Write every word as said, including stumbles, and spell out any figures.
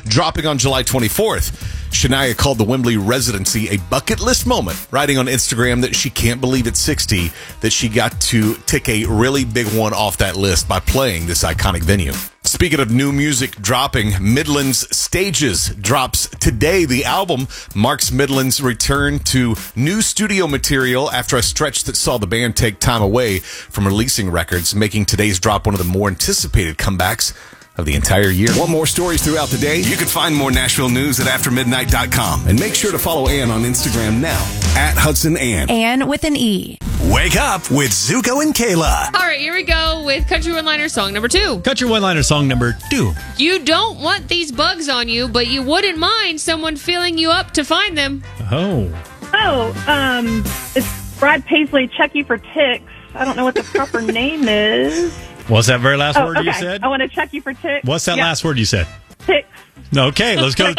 dropping on July twenty-fourth. Shania called the Wembley residency a bucket list moment, writing on Instagram that she can't believe at sixty that she got to tick a really big one off that list by playing this iconic venue. Speaking of new music dropping, Midland's Stages drops today. The album marks Midland's return to new studio material after a stretch that saw the band take time away from releasing records, making today's drop one of the more anticipated comebacks of the entire year. Want more stories throughout the day? You can find more Nashville news at after midnight dot com. And make sure to follow Ann on Instagram now, at Hudson Ann. Ann with an E. Wake up with Zuko and Kayla. All right, here we go with Country One-Liner song number two. Country One-Liner song number two. You don't want these bugs on you, but you wouldn't mind someone filling you up to find them. Oh. Oh, um, it's Brad Paisley, Chucky for Ticks. I don't know what the proper name is. What's that very last Oh, word okay. you said? I want to check you for ticks. What's that Yeah. last word you said? Ticks. Okay, let's go to